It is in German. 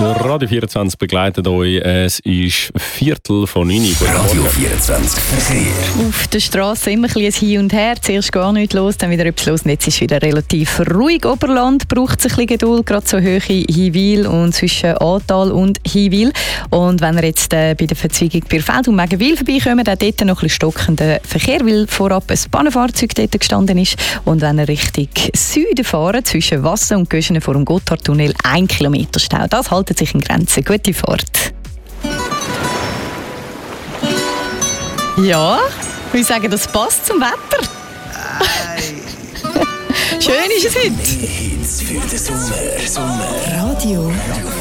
Radio 24 begleitet euch. Es ist 8:45. Radio 24 Verkehr. Auf der Straße immer ein bisschen Hin und Her. Zuerst gar nichts los, dann wieder etwas los. Und jetzt ist es wieder relativ ruhig. Oberland braucht es ein bisschen Geduld, gerade so Höhe Hinwil und zwischen Ahrtal und Hinwil. Und wenn ihr jetzt bei der Verzweigung Bierfeld und Megenwil vorbeikommt, dann dort noch ein bisschen stockender Verkehr, weil vorab ein Bahnenfahrzeug dort gestanden ist. Und wenn ihr Richtung Süden fahrt, zwischen Wassen und Göschenen vor dem Gotthardtunnel 1 Kilometer Stau. Das haltet sich in Grenzen. Gute Fahrt. Ja, ich sage, das passt zum Wetter. Schön ist es heute. Hits für den Sommer. Radio